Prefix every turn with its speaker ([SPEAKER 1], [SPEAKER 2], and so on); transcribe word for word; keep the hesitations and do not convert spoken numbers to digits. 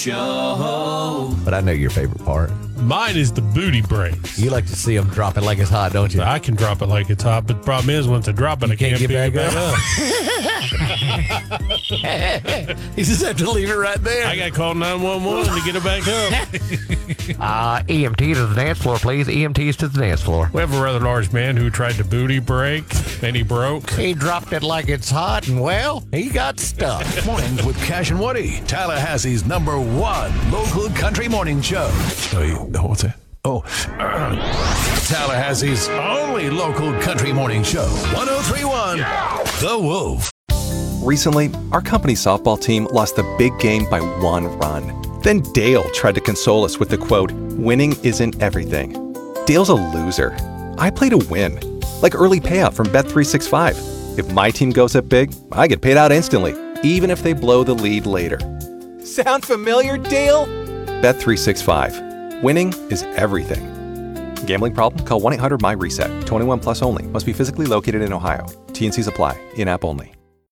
[SPEAKER 1] Show. But I know your favorite part.
[SPEAKER 2] Mine is the booty breaks.
[SPEAKER 1] You like to see them drop it like it's hot, don't you?
[SPEAKER 2] I can drop it like it's hot, but the problem is once I drop it,
[SPEAKER 1] You
[SPEAKER 2] I can't,
[SPEAKER 1] can't get
[SPEAKER 2] pick
[SPEAKER 1] back
[SPEAKER 2] it back up.
[SPEAKER 1] You just have to leave it right there.
[SPEAKER 2] I got to call nine one one to get it back up.
[SPEAKER 1] Uh, E M T to the dance floor, please. E M Ts to the dance floor.
[SPEAKER 2] We have a rather large man who tried to booty break, and he broke.
[SPEAKER 1] He dropped it like it's hot, and well, he got stuck.
[SPEAKER 3] Mornings with Cash and Woody, Tallahassee's number one local country morning show. Oh, you, what's that? Oh, uh, Tallahassee's only local country morning show. one oh three point one, yeah. The Wolf.
[SPEAKER 4] Recently, our company softball team lost the big game by one run. Then Dale tried to console us with the quote, "Winning isn't everything." Dale's a loser. I play to win. Like early payout from Bet three sixty-five. If my team goes up big, I get paid out instantly, even if they blow the lead later. Sound familiar, Dale? Bet three sixty-five. Winning is everything. Gambling problem? Call one eight hundred M Y RESET. twenty-one plus only. Must be physically located in Ohio. T N Cs apply. In-app only.